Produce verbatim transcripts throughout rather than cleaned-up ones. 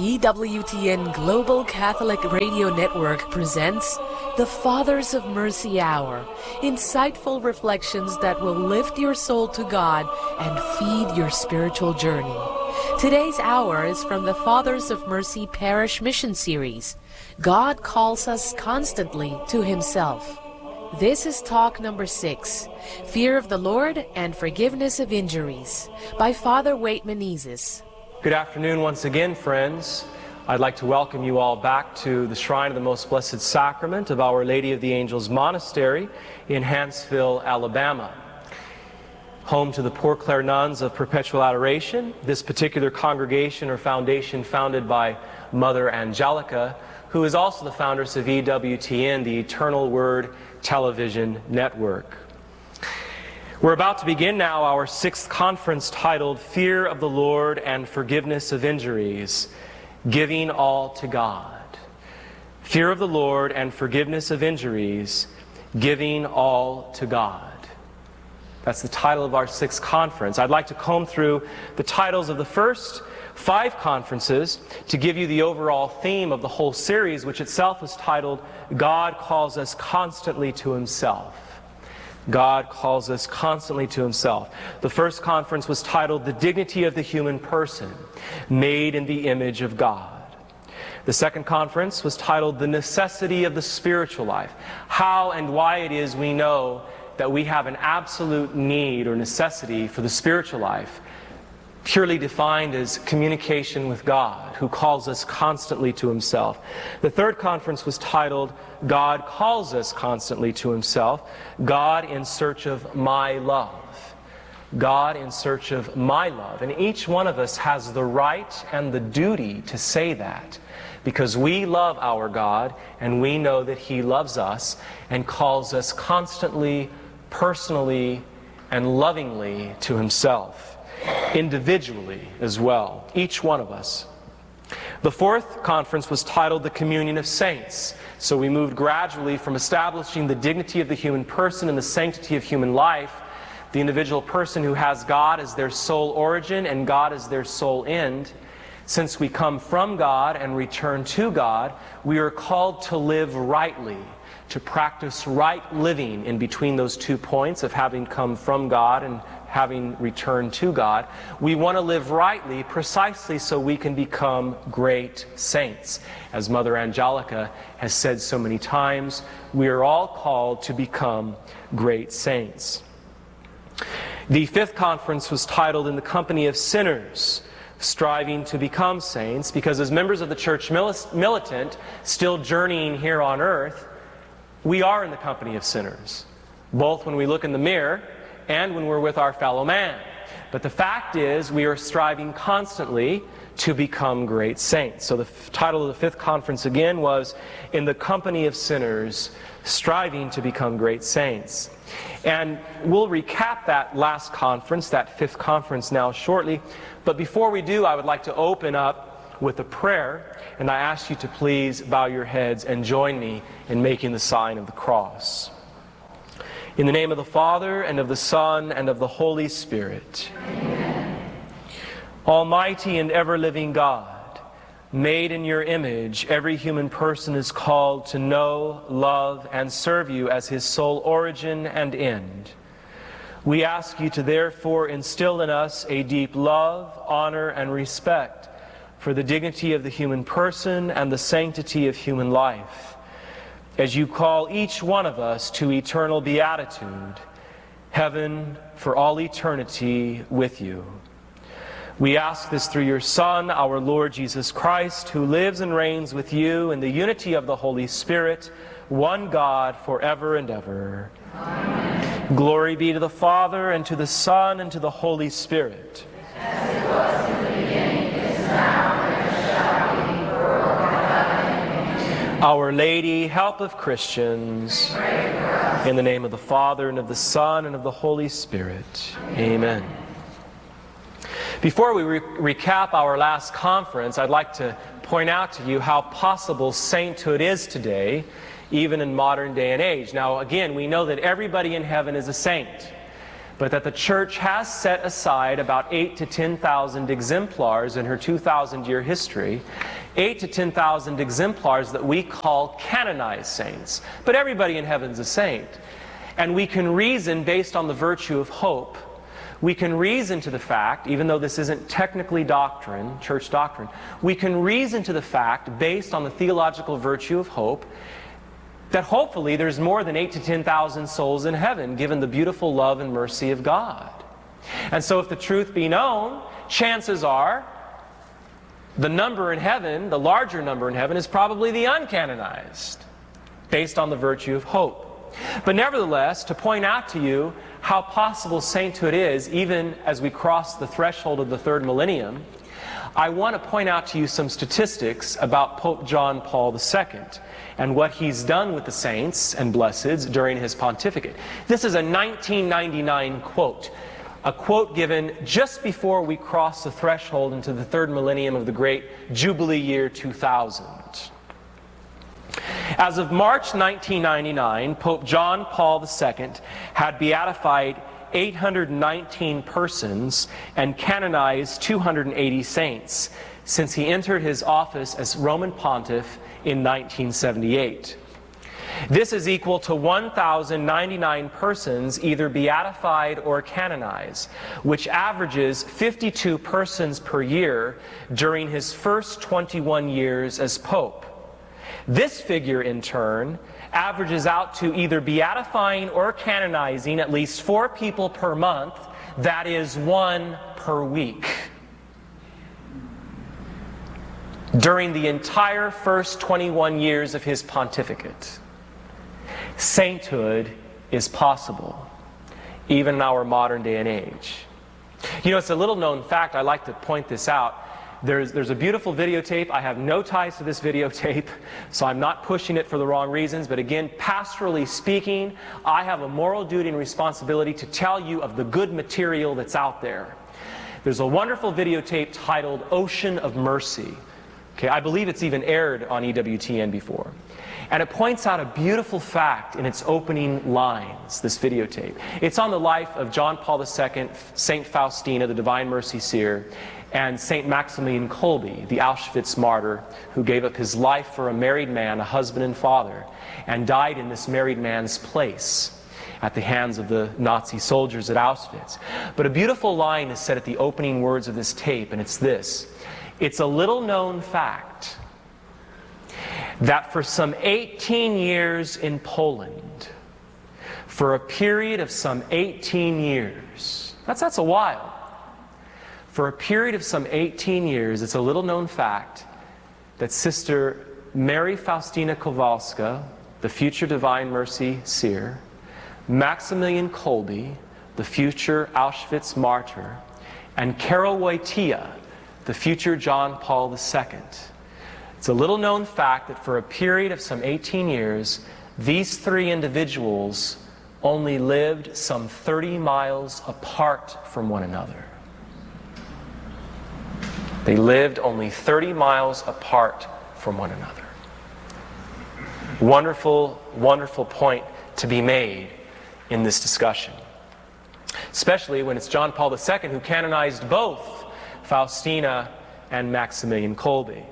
E W T N Global Catholic Radio Network presents the Fathers of Mercy Hour, insightful reflections that will lift your soul to God and feed your spiritual journey. Today's hour is from the Fathers of Mercy Parish Mission Series, God Calls Us Constantly to Himself. This is talk number six, Fear of the Lord and Forgiveness of Injuries, by Father Wade Menezes. Good afternoon once again, friends. I'd like to welcome you all back to the Shrine of the Most Blessed Sacrament of Our Lady of the Angels Monastery in Hanceville, Alabama. Home to the Poor Clare Nuns of Perpetual Adoration, this particular congregation or foundation founded by Mother Angelica, who is also the foundress of E W T N, the Eternal Word Television Network. We're about to begin now our sixth conference titled Fear of the Lord and Forgiveness of Injuries, Giving All to God. Fear of the Lord and Forgiveness of Injuries, Giving All to God. That's the title of our sixth conference. I'd like to comb through the titles of the first five conferences to give you the overall theme of the whole series, which itself is titled, God Calls Us Constantly to Himself. God calls us constantly to Himself. The first conference was titled, The Dignity of the Human Person, Made in the Image of God. The second conference was titled, The Necessity of the Spiritual Life, How and Why it is we know that we have an absolute need or necessity for the spiritual life, purely defined as communication with God, who calls us constantly to Himself. The third conference was titled, God Calls Us Constantly to Himself, God in Search of My Love. God in search of my love. And each one of us has the right and the duty to say that, because we love our God and we know that He loves us and calls us constantly, personally, and lovingly to Himself. Individually as well, each one of us. The fourth conference was titled The Communion of Saints. So we moved gradually from establishing the dignity of the human person and the sanctity of human life, the individual person who has God as their sole origin and God as their sole end. Since we come from God and return to God, we are called to live rightly, to practice right living in between those two points of having come from God and having returned to God. We want to live rightly precisely so we can become great saints. As Mother Angelica has said so many times, we are all called to become great saints. The fifth conference was titled In the Company of Sinners, Striving to Become Saints, because as members of the church militant, still journeying here on earth, we are in the company of sinners, both when we look in the mirror and when we're with our fellow man. But the fact is, we are striving constantly to become great saints. So the f- title of the fifth conference again was In the Company of Sinners, Striving to Become Great Saints. And we'll recap that last conference, that fifth conference now shortly. But before we do, I would like to open up with a prayer, and I ask you to please bow your heads and join me in making the sign of the cross. In the name of the Father, and of the Son, and of the Holy Spirit. Amen. Almighty and ever-living God, made in your image, every human person is called to know, love, and serve you as his sole origin and end. We ask you to therefore instill in us a deep love, honor, and respect for the dignity of the human person and the sanctity of human life, as you call each one of us to eternal beatitude, heaven for all eternity with you. We ask this through your Son, our Lord Jesus Christ, who lives and reigns with you in the unity of the Holy Spirit, one God forever and ever. Amen. Glory be to the Father, and to the Son, and to the Holy Spirit. As it was in the beginning, is now, Our Lady, help of Christians, in the name of the Father, and of the Son, and of the Holy Spirit. Amen. Before we re- recap our last conference, I'd like to point out to you how possible sainthood is today, even in modern day and age. Now, again, we know that everybody in heaven is a saint. but that the Church has set aside about eight to ten thousand exemplars in her two thousand year history, eight to ten thousand exemplars that we call canonized saints. But everybody in heaven's a saint. And we can reason based on the virtue of hope. We can reason to the fact, even though this isn't technically doctrine, church doctrine, we can reason to the fact, based on the theological virtue of hope, that hopefully there's more than eight to ten thousand souls in heaven, given the beautiful love and mercy of God. And so if the truth be known, chances are the number in heaven, the larger number in heaven, is probably the uncanonized, based on the virtue of hope. But nevertheless, to point out to you how possible sainthood is, even as we cross the threshold of the third millennium, I want to point out to you some statistics about Pope John Paul the Second and what he's done with the saints and blesseds during his pontificate. This is a nineteen ninety-nine quote, a quote given just before we cross the threshold into the third millennium of the great Jubilee year two thousand. As of March nineteen ninety-nine, Pope John Paul the Second had beatified eight hundred nineteen persons and canonized two hundred eighty saints since he entered his office as Roman Pontiff in nineteen seventy-eight. This is equal to one thousand ninety-nine persons either beatified or canonized, which averages fifty-two persons per year during his first twenty-one years as Pope. This figure, in turn, averages out to either beatifying or canonizing at least four people per month, that is, one per week, during the entire first twenty-one years of his pontificate. Sainthood is possible, even in our modern day and age. You know, it's a little known fact, I like to point this out. There's, there's a beautiful videotape. I have no ties to this videotape, so I'm not pushing it for the wrong reasons. But again, pastorally speaking, I have a moral duty and responsibility to tell you of the good material that's out there. There's a wonderful videotape titled Ocean of Mercy. Okay, I believe it's even aired on E W T N before. And it points out a beautiful fact in its opening lines, this videotape. It's on the life of John Paul the Second, Saint Faustina, the Divine Mercy Seer, and Saint Maximilian Kolbe, the Auschwitz martyr, who gave up his life for a married man, a husband and father, and died in this married man's place at the hands of the Nazi soldiers at Auschwitz. But a beautiful line is said at the opening words of this tape, and it's this: it's a little known fact that for some eighteen years in Poland, for a period of some eighteen years, that's, that's a while, for a period of some eighteen years, it's a little known fact that Sister Mary Faustina Kowalska, the future Divine Mercy Seer, Maximilian Kolbe, the future Auschwitz martyr, and Karol Wojtyła, the future John Paul the Second. It's a little known fact that for a period of some eighteen years, these three individuals only lived some thirty miles apart from one another. They lived only thirty miles apart from one another. Wonderful, wonderful point to be made in this discussion. Especially when it's John Paul the Second who canonized both Faustina and Maximilian Kolbe.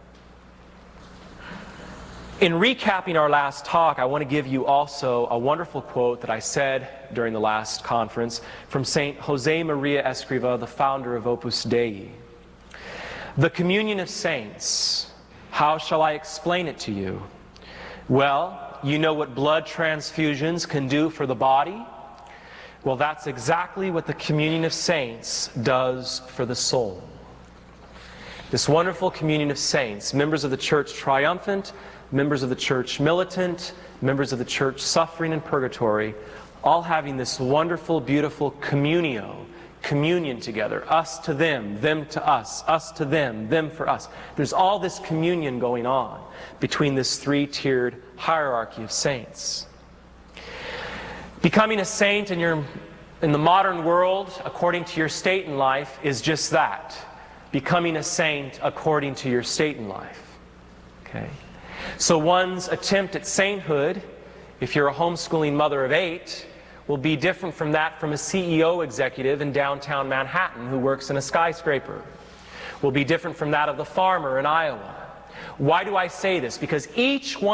In recapping our last talk, I want to give you also a wonderful quote that I said during the last conference from Saint Jose Maria Escriva, the founder of Opus Dei. The communion of saints, how shall I explain it to you? Well, you know what blood transfusions can do for the body? Well, that's exactly what the communion of saints does for the soul. This wonderful communion of saints, members of the Church triumphant, members of the Church militant, members of the Church suffering in purgatory, all having this wonderful, beautiful communio, communion together, us to them, them to us, us to them, them for us. There's all this communion going on between this three-tiered hierarchy of saints. Becoming a saint in your in the modern world, according to your state in life, is just that. Becoming a saint according to your state in life. Okay? So one's attempt at sainthood, if you're a homeschooling mother of eight, will be different from that from a C E O executive in downtown Manhattan who works in a skyscraper. Will be different from that of the farmer in Iowa. Why do I say this? Because each one